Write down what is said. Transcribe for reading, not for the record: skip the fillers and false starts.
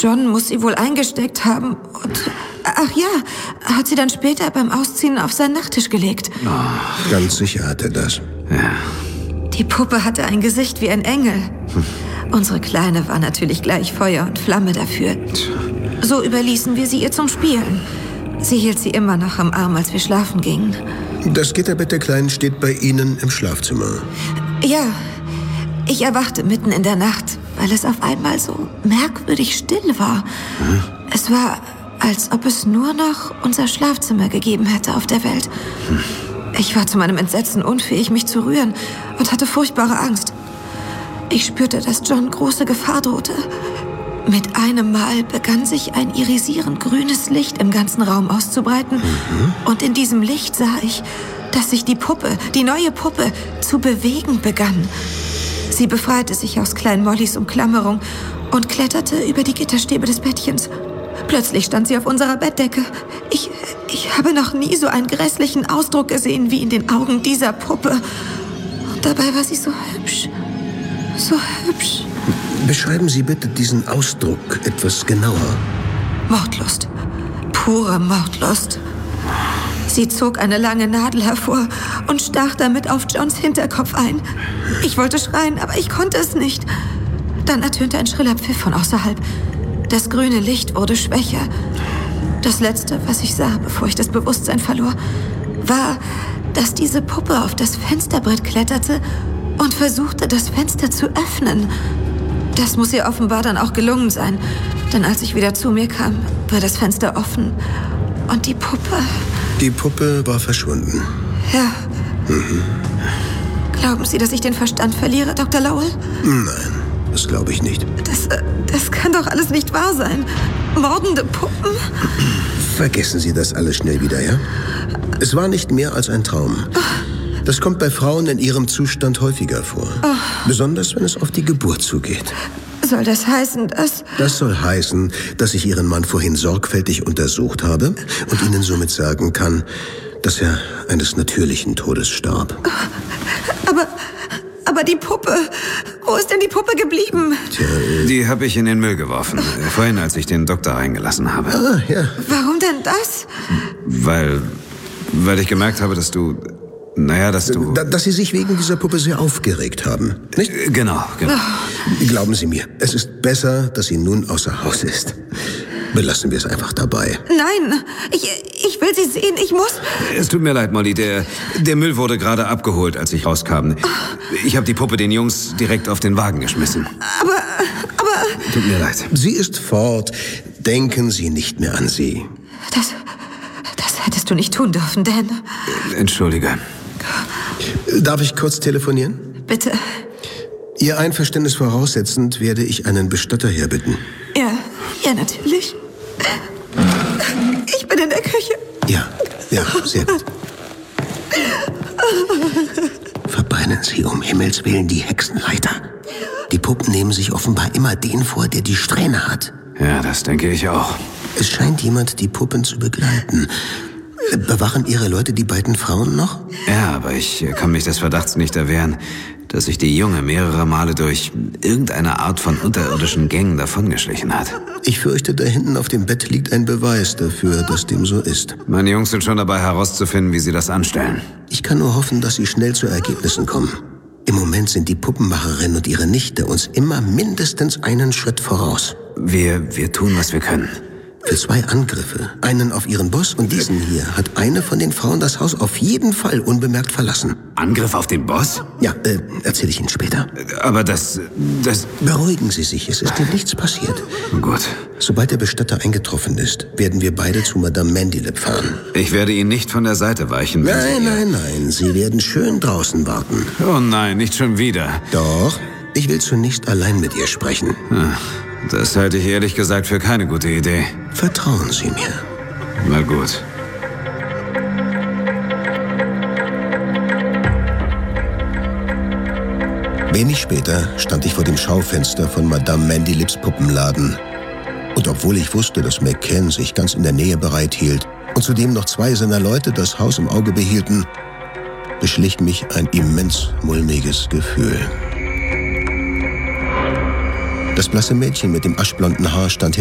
John muss sie wohl eingesteckt haben. Und, ach ja, hat sie dann später beim Ausziehen auf seinen Nachttisch gelegt. Oh. Ganz sicher hat er das. Ja. Die Puppe hatte ein Gesicht wie ein Engel. Unsere Kleine war natürlich gleich Feuer und Flamme dafür. So überließen wir sie ihr zum Spielen. Sie hielt sie immer noch am Arm, als wir schlafen gingen. Das Gitterbett der Kleinen steht bei Ihnen im Schlafzimmer. Ja, ich erwachte mitten in der Nacht, weil es auf einmal so merkwürdig still war. Es war, als ob es nur noch unser Schlafzimmer gegeben hätte auf der Welt. Ich war zu meinem Entsetzen unfähig, mich zu rühren und hatte furchtbare Angst. Ich spürte, dass John große Gefahr drohte. Mit einem Mal begann sich ein irisierend grünes Licht im ganzen Raum auszubreiten. Und in diesem Licht sah ich, dass sich die Puppe, die neue Puppe, zu bewegen begann. Sie befreite sich aus Klein Mollys Umklammerung und kletterte über die Gitterstäbe des Bettchens. Plötzlich stand sie auf unserer Bettdecke. Ich habe noch nie so einen grässlichen Ausdruck gesehen wie in den Augen dieser Puppe. Und dabei war sie so hübsch. So hübsch. Beschreiben Sie bitte diesen Ausdruck etwas genauer. Mordlust. Pure Mordlust. Sie zog eine lange Nadel hervor und stach damit auf Johns Hinterkopf ein. Ich wollte schreien, aber ich konnte es nicht. Dann ertönte ein schriller Pfiff von außerhalb. Das grüne Licht wurde schwächer. Das Letzte, was ich sah, bevor ich das Bewusstsein verlor, war, dass diese Puppe auf das Fensterbrett kletterte und versuchte, das Fenster zu öffnen. Das muss ihr offenbar dann auch gelungen sein, denn als ich wieder zu mir kam, war das Fenster offen und die Puppe... Die Puppe war verschwunden. Ja. Glauben Sie, dass ich den Verstand verliere, Dr. Lowell? Nein, das glaube ich nicht. Das kann doch alles nicht wahr sein. Mordende Puppen? Vergessen Sie das alles schnell wieder, ja? Es war nicht mehr als ein Traum. Das kommt bei Frauen in ihrem Zustand häufiger vor. Besonders, wenn es auf die Geburt zugeht. Soll das heißen, dass... Das soll heißen, dass ich Ihren Mann vorhin sorgfältig untersucht habe und Ihnen somit sagen kann, dass er eines natürlichen Todes starb. Aber die Puppe... Wo ist denn die Puppe geblieben? Tja, Die habe ich in den Müll geworfen. Vorhin, als ich den Doktor reingelassen habe. ja. Warum denn das? Weil ich gemerkt habe, dass du... dass du... Dass Sie sich wegen dieser Puppe sehr aufgeregt haben, nicht? Genau. Glauben Sie mir, es ist besser, dass sie nun außer Haus ist. Belassen wir es einfach dabei. Nein, ich will sie sehen, ich muss... Es tut mir leid, Molly, der Müll wurde gerade abgeholt, als ich rauskam. Ich habe die Puppe den Jungs direkt auf den Wagen geschmissen. Aber... Tut mir leid. Sie ist fort. Denken Sie nicht mehr an sie. Das hättest du nicht tun dürfen, Dan. Entschuldige. Darf ich kurz telefonieren? Bitte. Ihr Einverständnis voraussetzend werde ich einen Bestatter herbitten. Ja, natürlich. Ich bin in der Küche. Ja, sehr gut. Verbannen Sie um Himmels Willen die Hexenleiter. Die Puppen nehmen sich offenbar immer den vor, der die Strähne hat. Ja, das denke ich auch. Es scheint jemand, die Puppen zu begleiten. Bewachen Ihre Leute die beiden Frauen noch? Ja, aber ich kann mich des Verdachts nicht erwehren, dass sich die Junge mehrere Male durch irgendeine Art von unterirdischen Gängen davongeschlichen hat. Ich fürchte, da hinten auf dem Bett liegt ein Beweis dafür, dass dem so ist. Meine Jungs sind schon dabei herauszufinden, wie sie das anstellen. Ich kann nur hoffen, dass Sie schnell zu Ergebnissen kommen. Im Moment sind die Puppenmacherin und ihre Nichte uns immer mindestens einen Schritt voraus. Wir tun, was wir können. Für 2 Angriffe, einen auf ihren Boss und diesen hier, hat eine von den Frauen das Haus auf jeden Fall unbemerkt verlassen. Angriff auf den Boss? Ja, erzähle ich Ihnen später. Aber das... Beruhigen Sie sich, es ist dir nichts passiert. Gut. Sobald der Bestatter eingetroffen ist, werden wir beide zu Madame Mandylip fahren. Ich werde ihn nicht von der Seite weichen. Nein, Sie werden schön draußen warten. Oh nein, nicht schon wieder. Doch, ich will zunächst allein mit ihr sprechen. Das halte ich ehrlich gesagt für keine gute Idee. Vertrauen Sie mir. Na gut. Wenig später stand ich vor dem Schaufenster von Madame Mandylips Puppenladen. Und obwohl ich wusste, dass McCann sich ganz in der Nähe bereithielt und zudem noch 2 seiner Leute das Haus im Auge behielten, beschlich mich ein immens mulmiges Gefühl. Das blasse Mädchen mit dem aschblonden Haar stand